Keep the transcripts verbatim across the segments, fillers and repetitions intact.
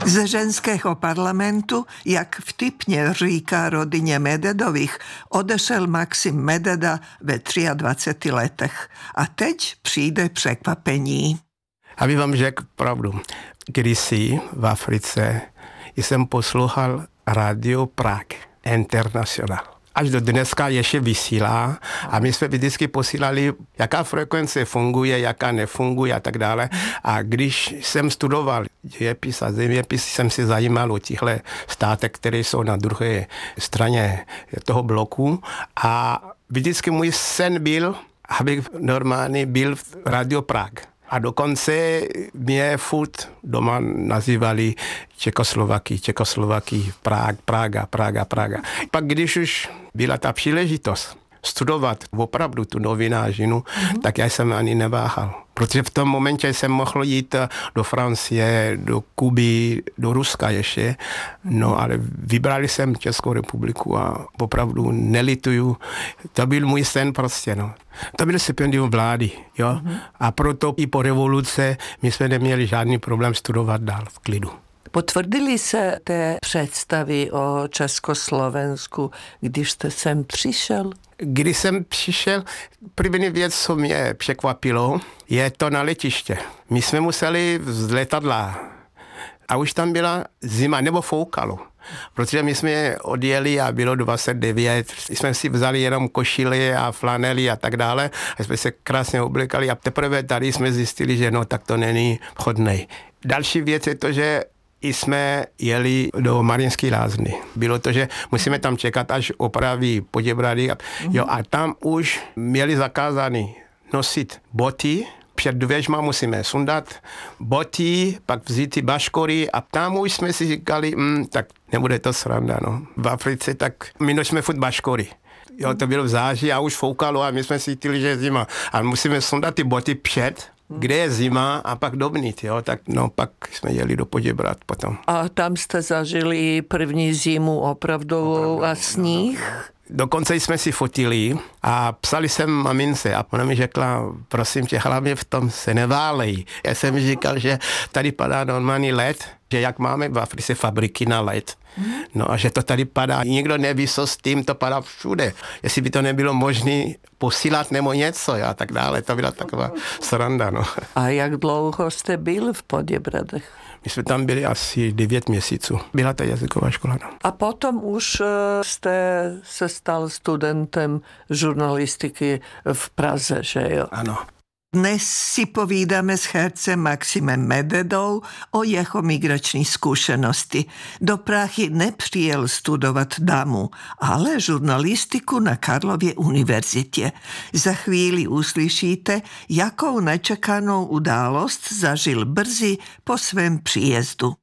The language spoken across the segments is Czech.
Ze ženského parlamentu, jak vtipně říká rodině Mededových, odešel Maxim Mededa ve dvaceti třech letech. A teď přijde překvapení. Aby vám řekl pravdu, kdysi v Africe jsem poslouchal Radio Prague International. Až do dneska ještě vysílá a my jsme vždycky posílali, jaká frekvence funguje, jaká nefunguje a tak dále. A když jsem studoval dějepis a zeměpis, jsem se zajímal o těchto státech, které jsou na druhé straně toho bloku. A vždycky můj sen byl, abych normálně byl v Radio Prague. A dokonce mě furt doma nazývali Čekoslovaky, Čekoslovaky, Praha, Praha, Praha, Praha. Pak když už byla ta příležitost studovat opravdu tu novinářinu, mm-hmm. tak já jsem ani neváhal. Protože v tom momentě jsem mohl jít do Francie, do Kuby, do Ruska ještě, no ale vybrali jsem Českou republiku a opravdu nelituju. To byl můj sen prostě, no. To byl stipendium vlády, jo. Mm-hmm. A proto i po revoluce my jsme neměli žádný problém studovat dál v klidu. Potvrdili se té představy o Československu, když jste sem přišel? Když jsem přišel, první věc, co mě překvapilo, je to na letiště. My jsme museli z letadla a už tam byla zima, nebo foukalo. Protože my jsme odjeli a bylo dvacet devět, jsme si vzali jenom košily a flanely a tak dále a jsme se krásně oblékali a teprve tady jsme zjistili, že no, tak to není vhodné. Další věc je to, že i jsme jeli do Mariinské Lázny. Bylo to, že musíme tam čekat, až opraví Poděbrady. A, jo, a tam už měli zakázaný nosit boty, před dveřma musíme sundat boty, pak vzít ty baškory a tam už jsme si říkali, mm, tak nebude to sranda, no. V Africe tak my nosíme furt baškory. Jo, to bylo v září a už foukalo a my jsme si cítili, že je zima. A musíme sundat ty boty před, kde je zima a pak dobnit, jo, tak no, pak jsme jeli do Poděbrad potom. A tam jste zažili první zimu opravdovou a sníh? Dokonce jsme si fotili a psali jsem mamince a ona mi řekla, prosím tě, hlavně v tom se neválej. Já jsem říkal, že tady padá normální led, že jak máme v Africe fabriky na led. No a že to tady padá, nikdo neví, co s tím, to padá všude. Jestli by to nebylo možné posílat nebo něco a tak dále, to byla taková sranda, no. A jak dlouho jste byl v Poděbradech? My jsme tam byli asi devět měsíců. Byla to jazyková škola, no. A potom už jste se stal studentem žurnalistiky v Praze, že jo? Ano. Dnes si povídáme s hercem Maximem Mededou o jeho migrační zkušenosti. Do Prahy nepřijel studovat damu, ale žurnalistiku na Karlově univerzitě. Za chvíli uslyšíte, jakou nečekanou událost zažil brzy po svém příjezdu.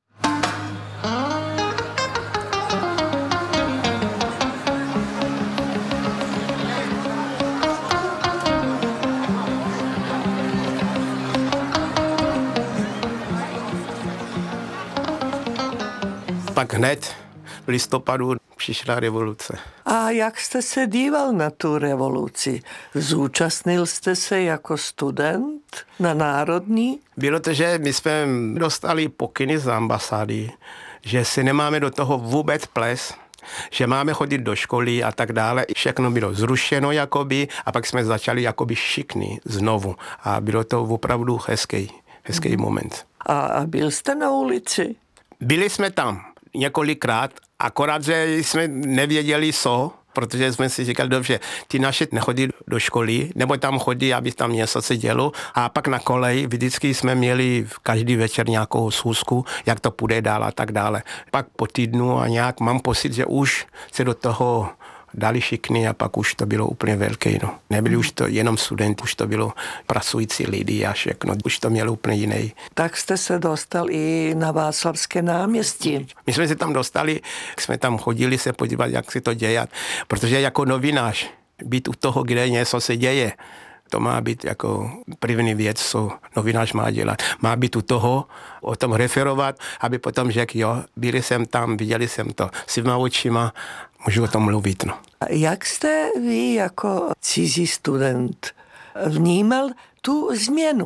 Pak hned v listopadu přišla revoluce. A jak jste se díval na tu revoluci? Zúčastnil jste se jako student na národní? Bylo to, že my jsme dostali pokyny z ambasády, že si nemáme do toho vůbec ples, že máme chodit do školy a tak dále. Všechno bylo zrušeno jakoby a pak jsme začali jakoby šikny znovu. A bylo to opravdu hezký, hezký mm. moment. A, a byl jste na ulici? Byli jsme tam několikrát, akorát, že jsme nevěděli co, protože jsme si říkali, dobře, ty naše nechodí do školy, nebo tam chodí, aby tam něco se dělo. A pak na koleji vždycky jsme měli každý večer nějakou schůzku, jak to půjde dál a tak dále. Pak po týdnu a nějak mám pocit, že už se do toho dali šikny a pak už to bylo úplně velké. No. Nebyli už to jenom studenti, už to bylo pracující lidi a všechno. Už to mělo úplně jiný. Tak jste se dostal i na Václavské náměstí. My jsme se tam dostali, jsme tam chodili se podívat, jak se to děje. Protože jako novinář být u toho, kde něco se děje, to má být jako první věc, co novinář má dělat. Má být u toho, o tom referovat, aby potom řekl, jo, byli jsem tam, viděli jsem to svýma očima, můžu o tom mluvit. No. Jak jste vy jako cizí student vnímal tu změnu?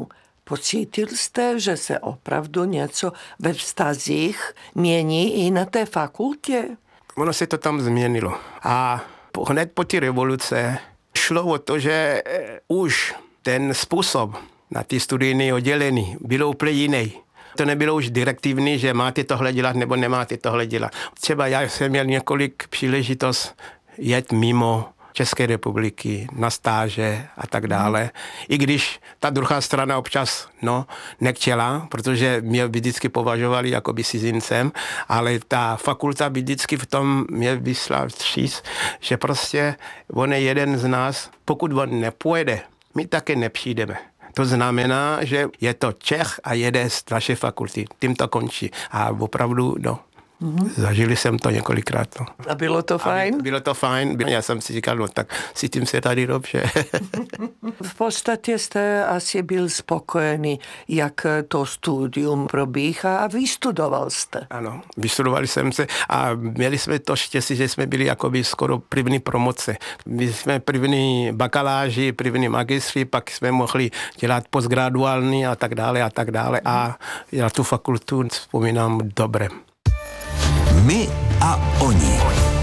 Pocítil jste, že se opravdu něco ve vztazích mění i na té fakultě? Ono se to tam změnilo. A hned po té revoluce šlo o to, že už ten způsob na ty studijní oddělení bylo úplně jiný. To nebylo už direktivní, že máte tohle dělat nebo nemáte tohle dělat. Třeba já jsem měl několik příležitost jet mimo České republiky na stáže a tak dále. I když ta druhá strana občas no, nechtěla, protože mě vždycky považovali jako by cizincem, ale ta fakulta vždycky v tom mě vyslala vstříc, že prostě on je jeden z nás, pokud on nepojede, my také nepřijdeme. To znamená, že je to Čech a jede z naší fakulty. Tím to končí. A opravdu, no, mm-hmm. zažili jsem to několikrát. No. A bylo to fajn? A bylo to fajn. Já jsem si říkal, no tak cítím se tady dobře. V podstatě jste asi byl spokojený, jak to studium probíhá a vystudoval jste. Ano, vystudoval jsem se a měli jsme to štěstí, že jsme byli jakoby skoro první promoce. My jsme první bakaláři, první magistři, pak jsme mohli dělat postgraduální a tak dále a tak dále a já tu fakultu vzpomínám dobré. My a oni.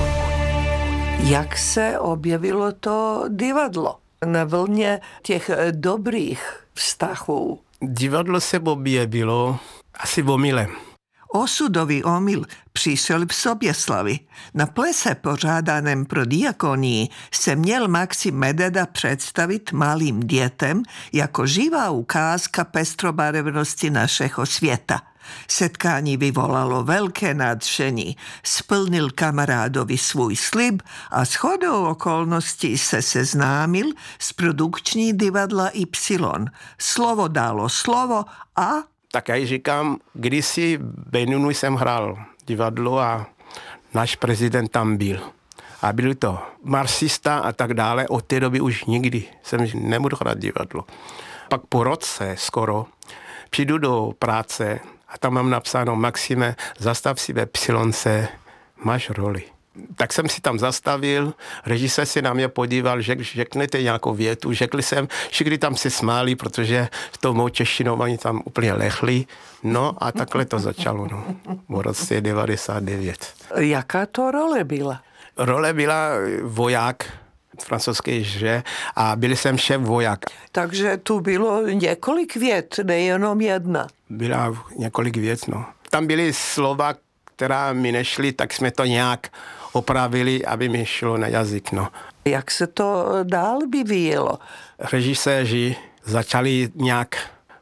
Jak se objevilo to divadlo na vlně těch dobrých vztahů? Divadlo se objevilo asi omylem. Osudový omyl přišel v Soběslavi. Na plese pořádaném pro diakonii se měl Maxim Mededa představit malým dětem jako živá ukázka pestrobarevnosti našeho světa. Setkání vyvolalo velké nadšení. Splnil kamarádovi svůj slib a shodou okolností se seznámil s produkční divadla Y. Slovo dalo slovo a... Tak já říkám, kdysi v Beninu jsem hrál divadlo a náš prezident tam byl. A byl to marxista a tak dále. Od té doby už nikdy jsem nemohl hrát divadlo. Pak po roce skoro přijdu do práce a tam mám napsáno: Maxime, zastav si ve Psilonce, máš roli. Tak jsem si tam zastavil, režisér se na mě podíval, řek, řeknete nějakou větu, řekl jsem, všichni tam se smáli, protože s tou mou češtinou oni tam úplně lehli. No a takhle to začalo, no, v roce devadesát devět. Jaká to role byla? Role byla voják francouzské hře a byl jsem šéf voják. Takže tu bylo několik vět, nejenom jedna. Byla několik vět, no. Tam byly slova, která mi nešly, tak jsme to nějak opravili, aby mi šlo na jazyk, no. Jak se to dál vyvíjelo? Režiséři začali nějak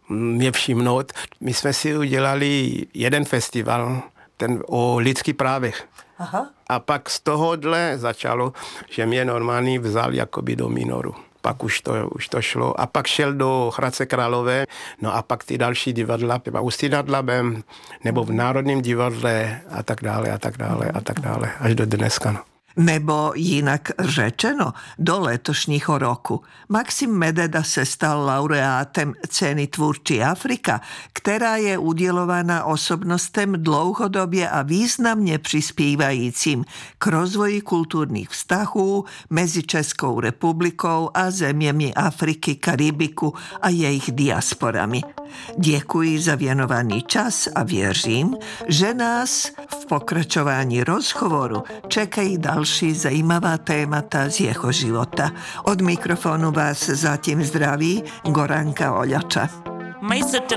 mě všimnout. My jsme si udělali jeden festival, ten o lidských právech. Aha. A pak z tohohle začalo, že mě normálně vzal jakoby do minoru. Pak už to, už to šlo. A pak šel do Hradce Králové, no a pak ty další divadla, třeba Ústí nad Labem, nebo v Národním divadle a tak dále, a tak dále, a tak dále, až do dneska, no. Nebo jinak řečeno, do letošního roku Maxim Mededa se stal laureátem ceny Tvůrčí Afrika, která je udělována osobnostem dlouhodobě a významně přispívajícím k rozvoji kulturních vztahů mezi Českou republikou a zeměmi Afriky, Karibiku a jejich diasporami. Děkuji za věnovaný čas a věřím, že nás v pokračování rozhovoru čekají další zajímavá témata z jeho života. Od mikrofonu vás zatím zdraví Goranka Oljača.